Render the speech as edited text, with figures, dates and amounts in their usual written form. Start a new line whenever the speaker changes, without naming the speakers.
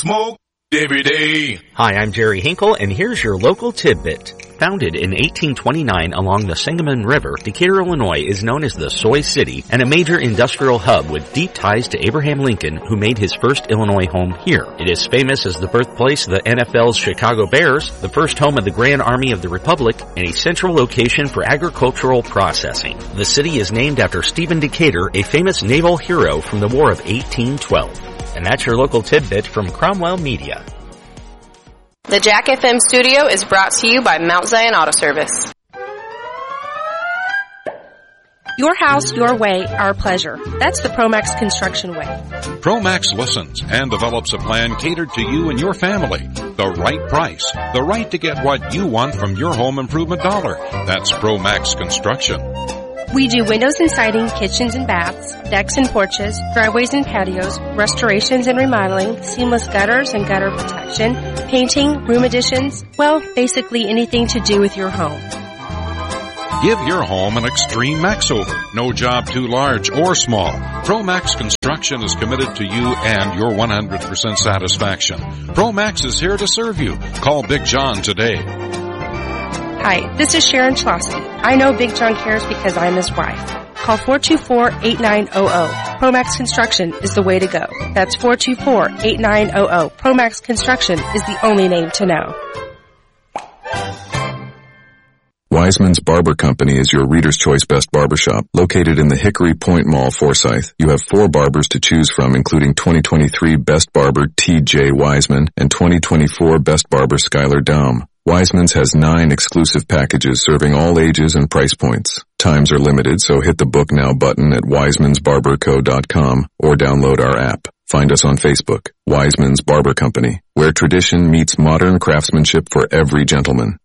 smoke every day.
Hi, I'm Jerry Hinkle, and here's your local tidbit. Founded in 1829 along the Sangamon River, Decatur, Illinois is known as the Soy City and a major industrial hub with deep ties to Abraham Lincoln, who made his first Illinois home here. It is famous as the birthplace of the NFL's Chicago Bears, the first home of the Grand Army of the Republic, and a central location for agricultural processing. The city is named after Stephen Decatur, a famous naval hero from the War of 1812. And that's your local tidbit from Cromwell Media.
The Jack FM studio is brought to you by Mount Zion Auto Service.
Your house, your way, our pleasure. That's the Promax Construction way.
Promax listens and develops a plan catered to you and your family. The right price, the right to get what you want from your home improvement dollar. That's Promax Construction.
We do windows and siding, kitchens and baths, decks and porches, driveways and patios, restorations and remodeling, seamless gutters and gutter protection, painting, room additions, well, basically anything to do with your home.
Give your home an extreme max-over. No job too large or small. Promax Construction is committed to you and your 100% satisfaction. Promax is here to serve you. Call Big John today.
Hi, this is Sharon Schlosky. I know Big John cares because I'm his wife. Call 424-8900. Promax Construction is the way to go. That's 424-8900. Promax Construction is the only name to know.
Wiseman's Barber Company is your Reader's Choice Best Barbershop, located in the Hickory Point Mall, Forsyth. You have 4 barbers to choose from, including 2023 Best Barber T.J. Wiseman and 2024 Best Barber Skylar Daum. Wiseman's has 9 exclusive packages serving all ages and price points. Times are limited, so hit the Book Now button at wisemansbarberco.com or download our app. Find us on Facebook, Wiseman's Barber Company, where tradition meets modern craftsmanship for every gentleman.